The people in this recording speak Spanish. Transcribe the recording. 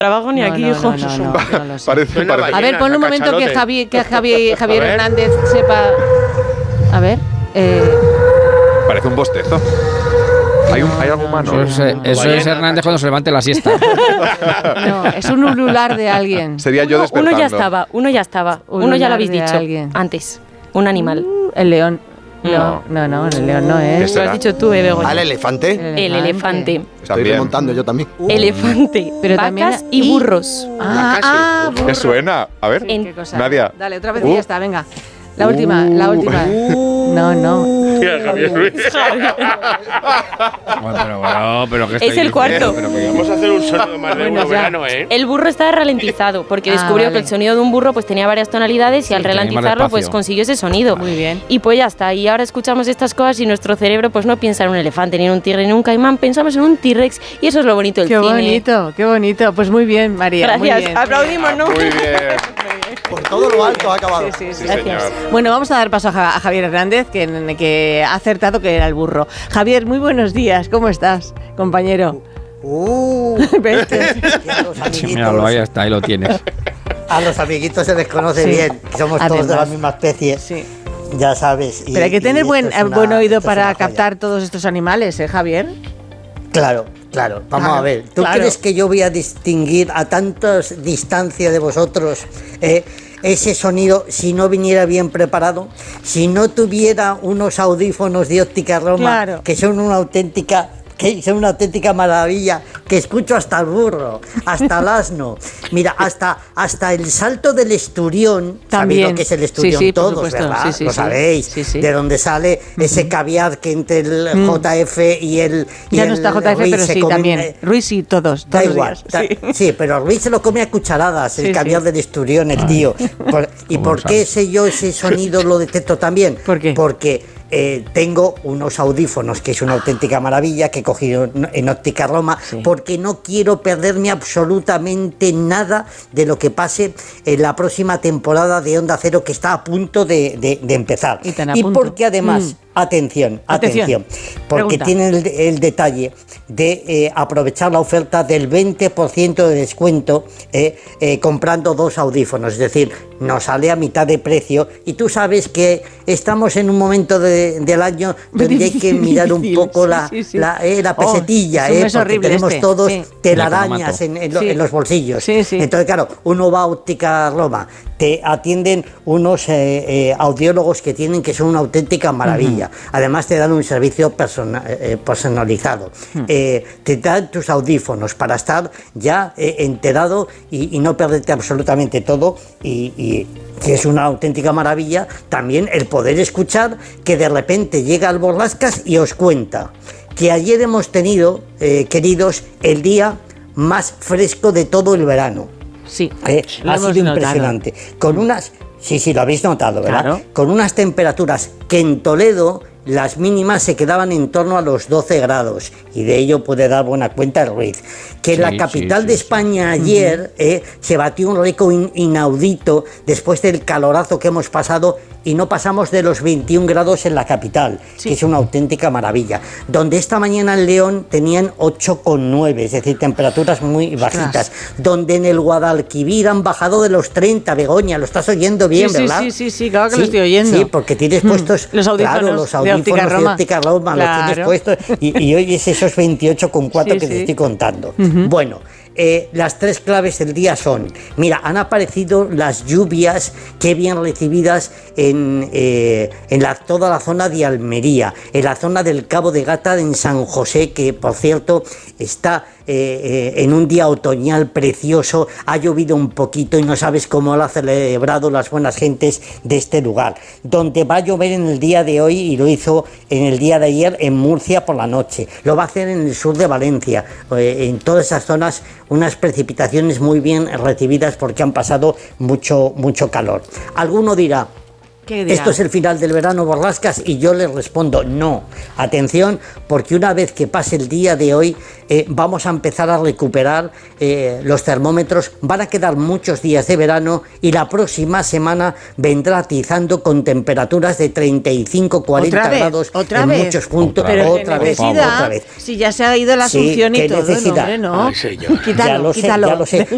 trabajo ni aquí, hijo. No lo sé. Parece. A ver, ponle un momento que Javier Hernández sepa. A ver. Parece un bostezo. ¿Hay algo humano? Eso es Hernández cuando se levante la siesta. No, es un ulular de alguien. Sería yo despertando. Uno ya estaba. Uno ya lo habéis dicho antes. Un animal. El león. No, el león no es. Lo has dicho tú, Begoña. ¿Al elefante? El elefante. Estoy remontando yo también. Elefante, Pero vacas y burros. Burros. ¿Qué suena? A ver, ¿Qué cosa? Nadia. Dale, otra vez y ya está, venga. La última. No. Javier Ruiz. Pero ¿qué Es el cuarto. Vamos a hacer un sonido más de verano, ¿eh? El burro está ralentizado porque descubrió que el sonido de un burro pues tenía varias tonalidades y al ralentizarlo pues consiguió ese sonido. Muy bien. Y pues ya está. Y ahora escuchamos estas cosas y nuestro cerebro pues no piensa en un elefante, ni en un tigre, ni en un caimán. Pensamos en un T-Rex y eso es lo bonito del cine. Qué bonito. Pues muy bien, María. Gracias. Muy bien. Aplaudimos, ¿no? Muy bien. Por todo lo alto ha acabado. Sí, Gracias. Bueno, vamos a dar paso a Javier Hernández, que ha acertado que era el burro. Javier, muy buenos días. ¿Cómo estás, compañero? Vente. Míralo, ahí está, ahí lo tienes. A los amiguitos se les conoce bien, somos todos de la misma especie. Sí. Ya sabes. Pero hay que tener buen oído para captar todos estos animales, Javier? Claro. Vamos a ver. ¿Tú crees que yo voy a distinguir a tantas distancias de vosotros ese sonido si no viniera bien preparado? Si no tuviera unos audífonos de óptica Roma, que son una auténtica maravilla, que escucho hasta el burro, hasta el asno, mira, hasta el salto del esturión. También. ¿Sabéis lo que es el esturión? Todos, ¿verdad? Sí, lo sabéis, de donde sale ese caviar que entre el JF y el ya no está JF, Ruiz pero sí, también. Ruiz y todos. Da igual. Sí, pero Ruiz se lo come a cucharadas, el caviar del esturión, el tío. ¿Y por qué sé yo ese sonido lo detecto también? ¿Por qué? Porque tengo unos audífonos, que es una auténtica maravilla, que he cogido en óptica Roma, porque no quiero perderme absolutamente nada de lo que pase en la próxima temporada de Onda Cero, que está a punto de empezar. Y porque además, atención, porque tienen el detalle de aprovechar la oferta del 20% de descuento comprando dos audífonos, es decir, nos sale a mitad de precio, y tú sabes que estamos en un momento del año donde hay que mirar un poco la pesetilla, porque tenemos todos telarañas en los bolsillos. Entonces, claro, uno va a óptica Roma, te atienden unos audiólogos que son una auténtica maravilla. Además te dan un servicio personalizado. Te dan tus audífonos para estar ya enterado y no perderte absolutamente todo, y que es una auténtica maravilla también el poder escuchar que de repente llega el Borrascas y os cuenta que ayer hemos tenido, queridos, el día más fresco de todo el verano. Sí, ha sido impresionante. Con unas... Sí, lo habéis notado, ¿verdad? Claro. Con unas temperaturas que en Toledo las mínimas se quedaban en torno a los 12 grados, y de ello puede dar buena cuenta el Ruiz. Que en la capital de España ayer se batió un récord inaudito después del calorazo que hemos pasado, y no pasamos de los 21 grados en la capital, que es una auténtica maravilla. Donde esta mañana en León tenían 8,9, es decir, temperaturas muy bajitas. Donde en el Guadalquivir han bajado de los 30, Begoña, lo estás oyendo bien, ¿verdad? Sí, claro que lo estoy oyendo. Sí, porque tienes puestos los audífonos, los audífonos de óptica Roma, los tienes puestos, y oyes esos 28,4 que te estoy contando. Bueno, las tres claves del día son, mira, han aparecido las lluvias, qué bien recibidas en toda la zona de Almería, en la zona del Cabo de Gata, en San José, que por cierto está en un día otoñal precioso. Ha llovido un poquito y no sabes cómo lo han celebrado las buenas gentes de este lugar. Donde va a llover en el día de hoy, y lo hizo en el día de ayer en Murcia por la noche. Lo va a hacer en el sur de Valencia, en todas esas zonas, unas precipitaciones muy bien recibidas porque han pasado mucho calor. Alguno dirá, ¿esto es el final del verano, Borrascas? Y yo les respondo, no. Atención, porque una vez que pase el día de hoy, vamos a empezar a recuperar los termómetros. Van a quedar muchos días de verano, y la próxima semana vendrá atizando con temperaturas de 35-40 grados en muchos puntos. Otra vez. Si ya se ha ido la Asunción y todo, necesidad. no, hombre, no. Ay, señor. Quítalo. Ya lo sé.